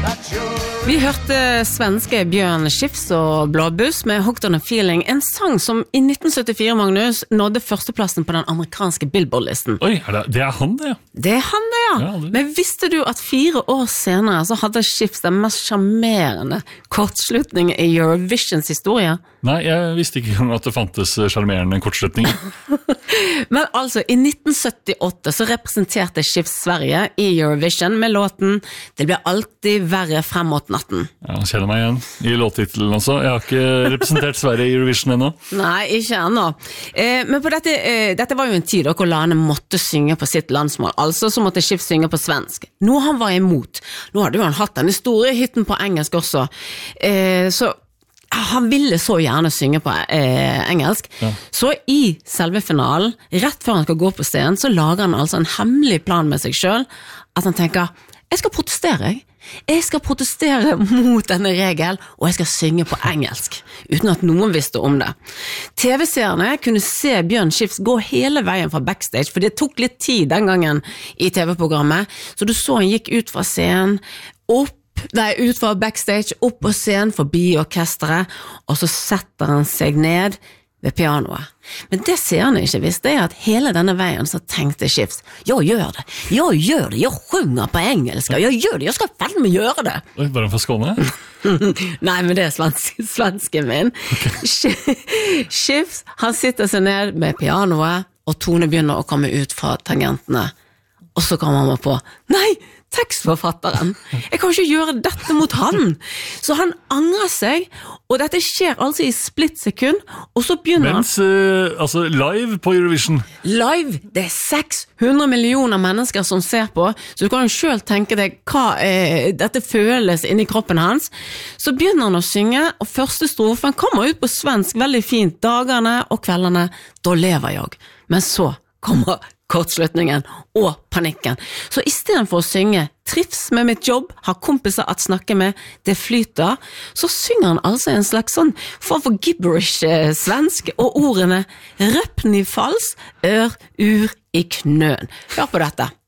Vi hørte svenske Bjørn Skifs og Blåbuss med Hooked on a Feeling, en sang som i 1974, Magnus, nådde førsteplassen på den amerikanske Billboard-listen. Oi, det han det? Det han det, ja. Men visste du at 4 år senere så hadde Skifs den mest charmerende kortslutningen i Eurovisions historie? Nei, jeg visste ikke at det fantes charmerende kortslutninger. Men altså, i 1978 så representerte Skifs Sverige i Eurovision med låten «Det blir alltid verre frem mot natten». Ja, kjenner meg igjen i låttitelen også. Jeg har ikke representert Sverige i Eurovision ennå. Nei, ikke ennå. Men på dette var jo en tid da hvor landet måtte synge på sitt landsmål, altså så måtte Skifs synge på svensk. Noe han var imot. Nå hadde jo han hatt den store hitten på engelsk også. Så han ville så gjerne synge på engelsk. Ja. Så i selve finalen, rett før han skal gå på scenen, så lager han altså en hemmelig plan med seg selv, at han tenker, jeg skal protestere, jeg skal protestere mot denne regel, og jeg skal synge på engelsk, uten at noen visste om det. TV-seerne kunne se Bjørn Skifs gå hele veien fra backstage, for det tok litt tid den gangen i TV-programmet, så du så han gikk ut fra scenen, ut fra backstage, opp på scenen, forbi orkestret, og så setter han seg ned ved pianoet. Men det seerne ikke visste er at hele denne veien så tenkte Skifs, jeg gjør det, jeg sjunger på engelsk, jeg gjør det, jeg skal ferdig gjøre det. Oi, var han fra Skåne? Nei, men det er svensken min. Okay. Skifs, han sitter seg ned med pianoet, og Tone begynner å komme ut fra tangentene, og så kommer han på, nei, tekstforfatteren. Jeg kan ikke gjøre dette mot han. Så han angrer seg, og dette skjer altså i splittsekund, og så begynner altså live på Eurovision. Live, det er 600 millioner mennesker som ser på, så du kan jo selv tenke deg hva dette føles inni kroppen hans. Så begynner han å synge, og første strofen kommer ut på svensk, veldig fint, dagene og kveldene, da lever jeg. Men så kommer kortslutningen og panikken. Så i stedet for å synge «Trivs med mitt jobb, har kompiser at snakke med, det flyter», så synger han altså en slags sånn form for gibberish svensk, og ordene «Røpni fals, ur i knøen». Hør på dette.